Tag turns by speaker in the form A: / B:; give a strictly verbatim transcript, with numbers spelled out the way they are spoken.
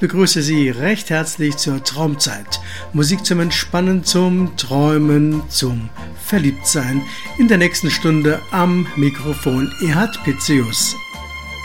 A: begrüße Sie recht herzlich zur Traumzeit. Musik zum Entspannen, zum Träumen, zum Verliebtsein. In der nächsten Stunde am Mikrofon Erhard Pitzius.